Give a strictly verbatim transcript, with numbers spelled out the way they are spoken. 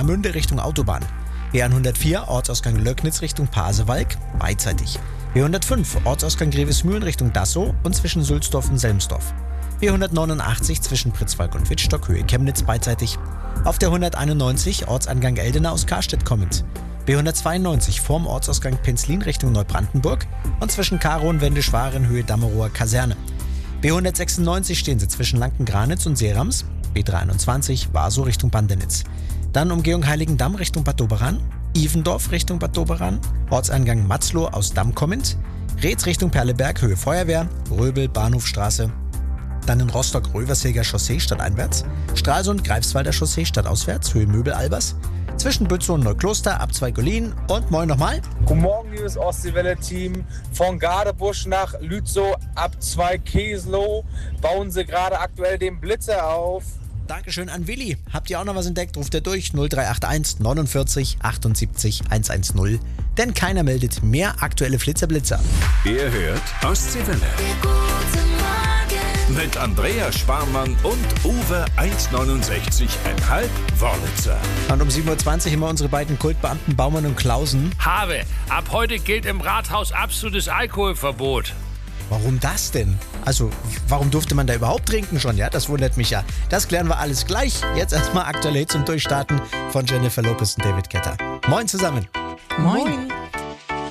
Warnemünde Richtung Autobahn. B hundertvier Ortsausgang Löcknitz Richtung Pasewalk, beidseitig. B hundertfünf Ortsausgang Grevesmühlen Richtung Dassow und zwischen Sülzdorf und Selmsdorf. B hundertneunundachtzig zwischen Pritzwalk und Wittstock Höhe Chemnitz beidseitig. Auf der hunderteinundneunzig Ortsangang Eldena aus Karstedt kommend. B hundertzweiundneunzig vorm Ortsausgang Penzlin Richtung Neubrandenburg und zwischen Karow und Wendischwaren Höhe Dammerower Kaserne. B hundertsechsundneunzig stehen sie zwischen Lanken-Granitz und Seerams. B dreiundzwanzig Warsow Richtung Bandenitz. Dann Umgehung Heiligendamm Richtung Bad Doberan. Ivendorf Richtung Bad Doberan. Ortseingang Matzloh aus Damm kommend. Reetz Richtung Perleberg Höhe Feuerwehr. Röbel Bahnhofstraße. Dann in Rostock Rövershilger Chaussee stadteinwärts. Stralsund Greifswalder Chaussee stadtauswärts Höhe Möbel-Albers. Zwischen Bützow und Neukloster Abzweig Golin und moin nochmal. Guten Morgen, liebes Ostseewelle-Team. Von Gadebusch nach Lützow, Abzweig Keslow bauen sie gerade aktuell den Blitzer auf. Dankeschön an Willi. Habt ihr auch noch was entdeckt? Ruft er durch null drei acht eins neunundvierzig achtundsiebzig hundertzehn. Denn keiner meldet mehr aktuelle Flitzer-Blitzer. Ihr hört Ostseewelle. Mit Andreas Sparmann und Uwe eins neunundsechzig Komma fünf Wörlitzer. Und um sieben Uhr zwanzig immer unsere beiden Kultbeamten Baumann und Klausen. Habe, ab heute gilt im Rathaus absolutes Alkoholverbot. Warum das denn? Also, warum durfte man da überhaupt trinken schon? Ja, das wundert mich ja. Das klären wir alles gleich. Jetzt erstmal aktuelle Hits zum Durchstarten von Jennifer Lopez und David Guetta. Moin zusammen. Moin.